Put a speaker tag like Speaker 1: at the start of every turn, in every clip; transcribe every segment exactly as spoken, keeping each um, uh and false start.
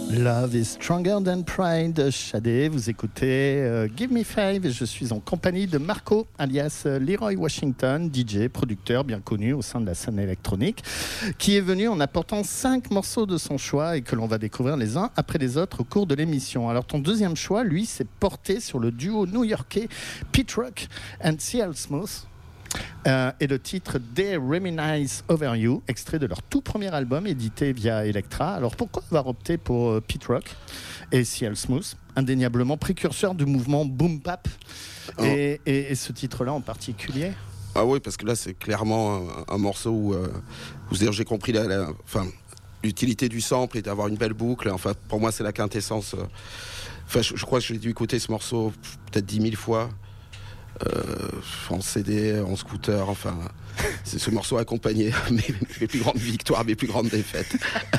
Speaker 1: Love is stronger than pride. Shadé, vous écoutez euh, Give Me Five et je suis en compagnie de Marco, alias Leroy Washington, D J, producteur bien connu au sein de la scène électronique, qui est venu en apportant cinq morceaux de son choix et que l'on va découvrir les uns après les autres au cours de l'émission. Alors ton deuxième choix, lui, s'est porté sur le duo new-yorkais Pete Rock and C L Smooth. Euh, et le titre They Reminisce Over You, extrait de leur tout premier album édité via Elektra. Alors pourquoi avoir opté pour euh, Pete Rock et C L Smooth, indéniablement précurseur du mouvement boom bap, oh. et, et, et ce titre-là en particulier?
Speaker 2: Ah oui, parce que là c'est clairement un, un morceau où, euh, où j'ai compris la, la, enfin, l'utilité du sample et d'avoir une belle boucle. Enfin, pour moi c'est la quintessence. Euh, enfin, je, je crois que j'ai dû écouter ce morceau peut-être dix mille fois. Euh, en C D, en scooter, enfin, c'est ce morceau accompagné mes, mes plus grandes victoires, mes plus grandes défaites.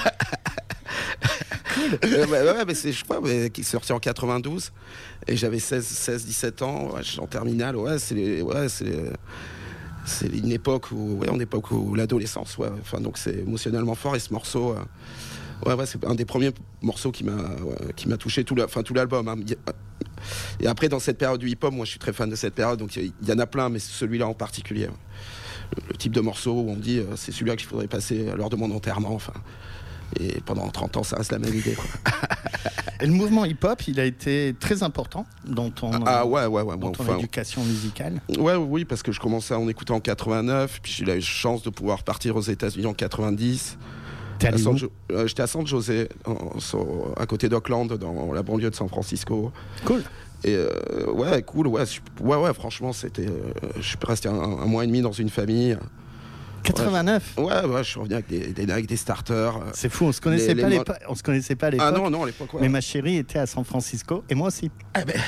Speaker 2: Cool. euh, ouais, ouais, mais c'est, je crois, mais, qui est sorti en quatre-vingt-douze et j'avais seize dix-sept ans, ouais, j'étais en terminale. Ouais, c'est, les, ouais, c'est, les, c'est une époque où, ouais, une époque où l'adolescence, ouais, enfin, donc c'est émotionnellement fort et ce morceau. Euh, Ouais, ouais, c'est un des premiers morceaux qui m'a, ouais, qui m'a touché tout, la, enfin, tout l'album. Hein. Et après, dans cette période du hip-hop, moi, je suis très fan de cette période, donc il y, y en a plein, mais celui-là en particulier. Le, le type de morceau où on me dit, euh, c'est celui-là qu'il faudrait passer lors de mon enterrement, enfin. Et pendant trente ans, ça reste la même idée, quoi.
Speaker 1: Et le mouvement hip-hop, il a été très important dans ton,
Speaker 2: ah, ouais, ouais, ouais,
Speaker 1: dans
Speaker 2: bon,
Speaker 1: ton
Speaker 2: enfin,
Speaker 1: éducation musicale.
Speaker 2: Ouais, oui, parce que je commençais à en écouter en quatre-vingt-neuf, puis j'ai eu la chance de pouvoir partir aux États-Unis en quatre-vingt-dix. À San, euh, j'étais à San José, en, so, à côté d'Oakland, dans la banlieue de San Francisco.
Speaker 1: Cool.
Speaker 2: Et euh, ouais, cool, ouais, ouais, ouais, franchement, c'était. Euh, je suis resté un, un mois et demi dans une famille.
Speaker 1: quatre-vingt-neuf.
Speaker 2: Ouais, ouais, ouais, je suis revenu avec des, des, avec des starters.
Speaker 1: C'est fou, on se connaissait
Speaker 2: les,
Speaker 1: pas,
Speaker 2: les
Speaker 1: mo- on se connaissait pas à l'époque.
Speaker 2: Ah non, non, à l'époque. Ouais.
Speaker 1: Mais ma chérie était à San Francisco et moi aussi.
Speaker 2: Ah ben.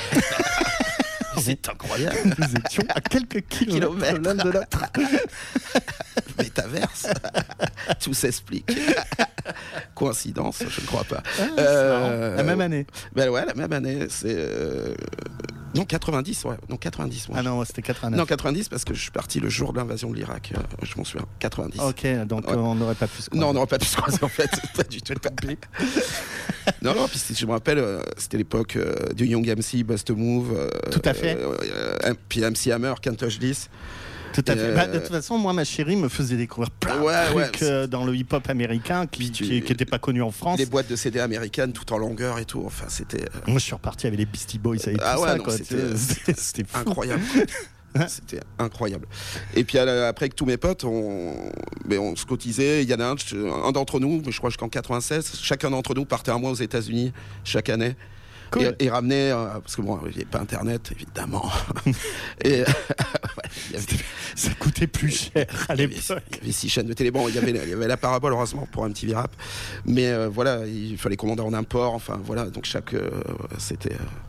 Speaker 2: C'est incroyable.
Speaker 1: Nous étions à quelques kilomètres l'un de l'autre.
Speaker 2: Métaverse. Tout s'explique. Coïncidence, je ne crois pas.
Speaker 1: Ah, euh, la même année.
Speaker 2: Ben ouais, la même année. C'est euh... non quatre-vingt-dix, ouais. Non quatre-vingt-dix. Moi,
Speaker 1: ah non, c'était quatre-vingt-neuf.
Speaker 2: Non quatre-vingt-dix parce que je suis parti le jour de l'invasion de l'Irak. Euh, je m'en souviens. quatre-vingt-dix.
Speaker 1: Ok, donc ouais. euh, on n'aurait pas pu se croiser.
Speaker 2: Non, on n'aurait pas pu se croiser en fait. Pas du tout. non, non. Puis je me rappelle, euh, c'était l'époque euh, du Young M C, Bust a Move. Euh,
Speaker 1: tout à fait.
Speaker 2: Euh, euh, puis M C Hammer, Can't Touch This.
Speaker 1: Tout à fait. Euh... Bah, de toute façon, moi, ma chérie me faisait découvrir plein
Speaker 2: ouais,
Speaker 1: de
Speaker 2: ouais,
Speaker 1: trucs euh, dans le hip-hop américain qui n'étaient pas connus en France.
Speaker 2: Les boîtes de C D américaines, tout en longueur et tout. Enfin, c'était. Euh...
Speaker 1: Moi, je suis reparti avec les Beastie Boys et
Speaker 2: ah
Speaker 1: tout
Speaker 2: ouais,
Speaker 1: ça.
Speaker 2: Non,
Speaker 1: quoi.
Speaker 2: C'était,
Speaker 1: c'était, c'était fou.
Speaker 2: Incroyable. C'était incroyable. Et puis après, avec tous mes potes, on, mais on se cotisait. Il y en a un, un d'entre nous, je crois jusqu'en quatre-vingt-seize, chacun d'entre nous partait un mois aux États-Unis chaque année. Cool. Et, et ramener, euh, parce que bon, il n'y avait pas internet, évidemment. et, euh, ouais, y avait,
Speaker 1: ça coûtait plus cher à l'époque.
Speaker 2: Il y avait, il y avait six chaînes de télé. Bon, il y avait, il y avait la parabole, heureusement, pour un petit V-Rap. Mais euh, voilà, il fallait commander en import. Enfin, voilà, donc chaque. Euh, c'était. Euh,